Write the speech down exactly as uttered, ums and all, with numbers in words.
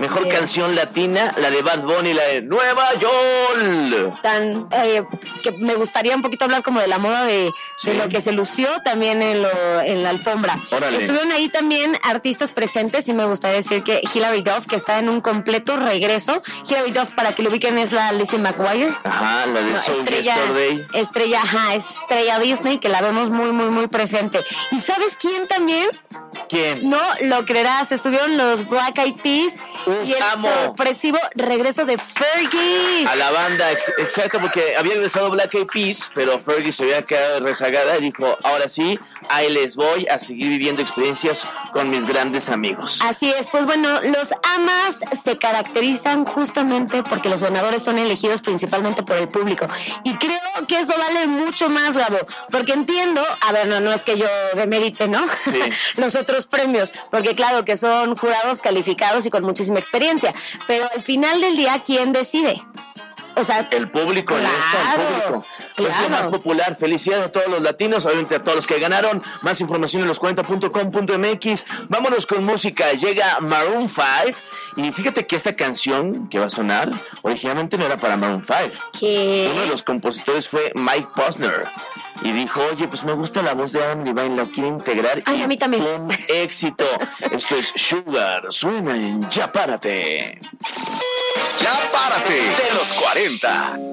Mejor Bien. canción latina, la de Bad Bunny, la de Nueva York. Tan, eh, que me gustaría un poquito hablar como de la moda de, Sí. de lo que se lució también en, lo, en la alfombra. Órale. Estuvieron ahí también artistas presentes y me gustaría decir que Hilary Duff, que está en un completo regreso. Hilary Duff, para que lo ubiquen, es la Lizzie McGuire. Ajá, la de No, So estrella, Yesterday. estrella, ajá, estrella Disney, que la vemos muy, muy, muy presente. ¿Y sabes quién también? ¿Quién? No lo creerás, estuvieron los Black Eyed Peas Uf, y el amo. sorpresivo regreso de Fergie. A la banda, ex- exacto, porque había regresado Black Eyed Peas, pero Fergie se había quedado rezagada y dijo, ahora sí, ahí les voy a seguir viviendo experiencias con mis grandes amigos. Así es, pues bueno, los AMAs se caracterizan justamente porque los ganadores son elegidos principalmente por el público. Y creo que eso vale mucho más, Gabo, porque entiendo, a ver, no, no es que yo demerite, ¿no? Sí. Los otros premios, porque claro que son jurados calificados y con muchísima experiencia, pero al final del día, ¿quién decide? O sea, El público, Claro, el público. Es claro. lo más popular. Felicidades a todos los latinos, obviamente a todos los que ganaron. Más información en los cuarenta punto com punto m x. Vámonos con música. Llega Maroon five. Y fíjate que esta canción que va a sonar, originalmente no era para Maroon five. ¿qué? Uno de los compositores fue Mike Posner. Y dijo, oye, pues me gusta la voz de Adam Levine, lo quiero integrar. Ay, y a mí también. ¡pum! Éxito. Esto es Sugar. Suena en Ya Párate. Ya párate de los cuarenta.